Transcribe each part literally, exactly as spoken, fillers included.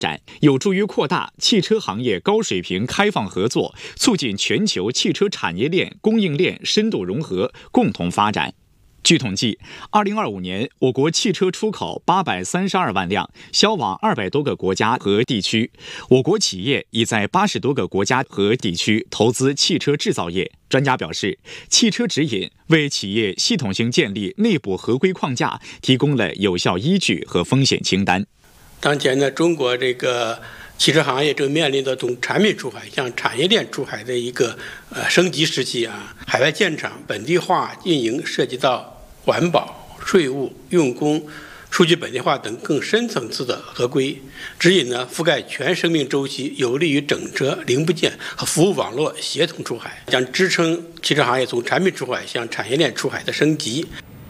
展，有助于扩大汽车行业高水平开放合作，促进全球汽车产业链、供应链深度融合，共同发展。据统计，二零二五年我国汽车出口八百三十二万辆，销往二百多个国家和地区。我国企业已在八十多个国家和地区投资汽车制造业。专家表示，汽车指引为企业系统性建立内部合规框架提供了有效依据和风险清单。 当前呢，中国这个汽车行业正面临的从产品出海向产业链出海的一个呃升级时期啊。海外建厂本地化运营涉及到环保、税务、用工、数据本地化等更深层次的合规指引呢，覆盖全生命周期，有利于整车零部件和服务网络协同出海，将支撑汽车行业从产品出海向产业链出海的升级。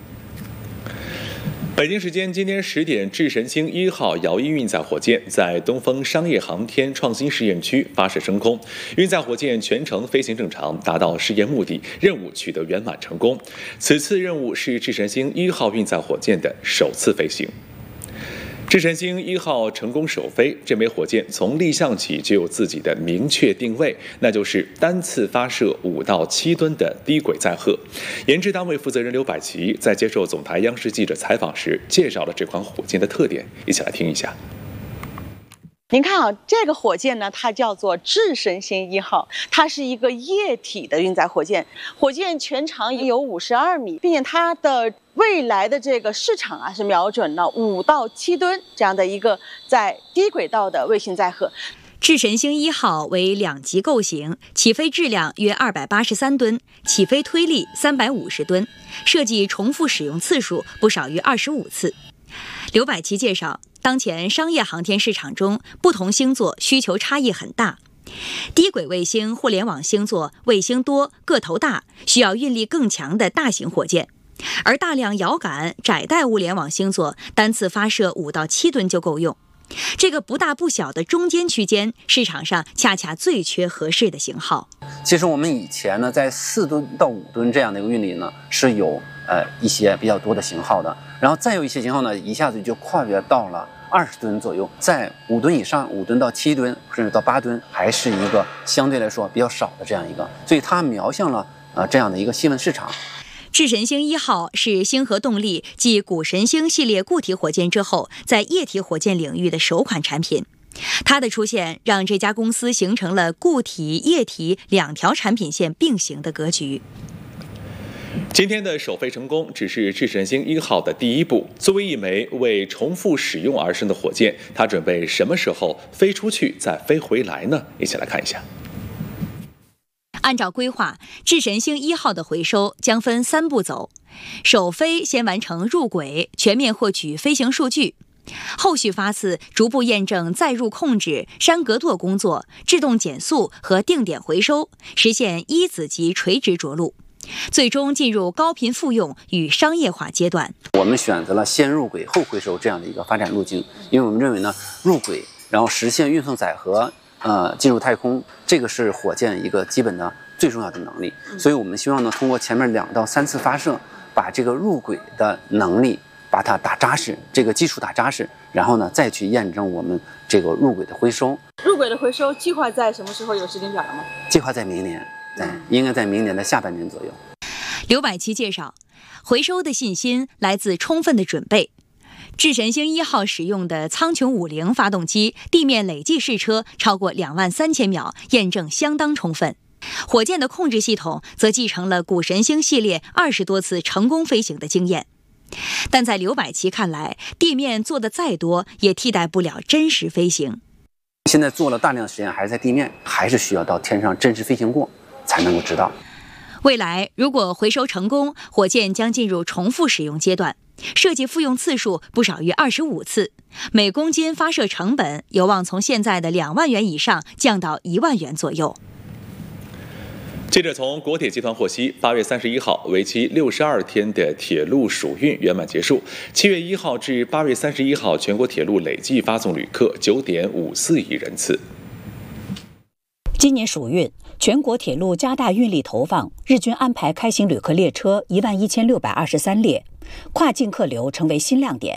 北京时间今天十点，智神星一号遥一运载火箭在东风商业航天创新试验区发射升空，运载火箭全程飞行正常，达到试验目的，任务取得圆满成功。此次任务是智神星一号运载火箭的首次飞行。智神星一号成功首飞，这枚火箭从立项起就有自己的明确定位，那就是单次发射五到七吨的低轨载荷。研制单位负责人刘百奇在接受总台央视记者采访时介绍了这款火箭的特点，一起来听一下。 您看啊，这个火箭呢，它叫做智神星一号，它是一个液体的运载火箭，火箭全长有五十二米，并且它的未来的这个市场啊是瞄准了五到七吨这样的一个在低轨道的卫星载荷。 智神星一号为两级构型，起飞质量约二百八十三吨，起飞推力三百五十吨，设计重复使用次数不少于二十五次。刘百奇介绍，当前商业航天市场中，不同星座需求差异很大。低轨卫星、互联网星座卫星多、个头大，需要运力更强的大型火箭；而大量遥感、窄带物联网星座，单次发射五到七吨就够用。这个不大不小的中间区间，市场上恰恰最缺合适的型号。 其实我们以前呢，在四吨到五吨这样的一个运力呢，是有呃一些比较多的型号的，然后再有一些型号呢，一下子就跨越到了二十吨左右，在五吨以上，五吨到七吨，甚至到八吨，还是一个相对来说比较少的这样一个，所以它瞄向了呃这样的一个细分市场。 智神星一号是星河动力继谷神星系列固体火箭之后，在液体火箭领域的首款产品。它的出现让这家公司形成了固体、液体两条产品线并行的格局。 今天的首飞成功只是智神星一号的第一步。作为一枚为重复使用而生的火箭，它准备什么时候飞出去再飞回来呢？一起来看一下。 按照规划，智神星一号的回收将分三步走：首飞先完成入轨，全面获取飞行数据；后续发次逐步验证载入控制、栅格舵工作、制动减速和定点回收，实现一子级垂直着陆；最终进入高频复用与商业化阶段。 我们选择了先入轨后回收这样的一个发展路径，因为我们认为呢，入轨然后实现运送载荷呃进入太空，这个是火箭一个基本的最重要的能力。所以我们希望呢，通过前面两到三次发射，把这个入轨的能力把它打扎实，这个基础打扎实，然后呢再去验证我们这个入轨的回收。 入轨的回收计划在什么时候有时间表了吗？ 计划在明年，在应该在明年的下半年左右。 刘百奇介绍，回收的信心来自充分的准备。智神星一号使用的苍穹五零发动机地面累计试车超过两万三千秒，验证相当充分。火箭的控制系统则继承了谷神星系列二十多次成功飞行的经验。但在刘百奇看来，地面做的再多也替代不了真实飞行。 现在做了大量的实验还是在地面，还是需要到天上真实飞行过才能够知道。 未来如果回收成功，火箭将进入重复使用阶段，设计复用次数不少于二十五次，每公斤发射成本有望从现在的两万元以上降到一万元左右。 记者从国铁集团获悉，八月三十一号，为期六十二天的铁路暑运圆满结束。七月一号至八月三十一号，全国铁路累计发送旅客九点五四亿人次。 今年暑运，全国铁路加大运力投放，日均安排开行旅客列车一万一千六百二十三列，跨境客流成为新亮点。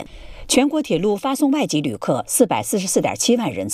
全国铁路发送外籍旅客四百四十四点七万人次。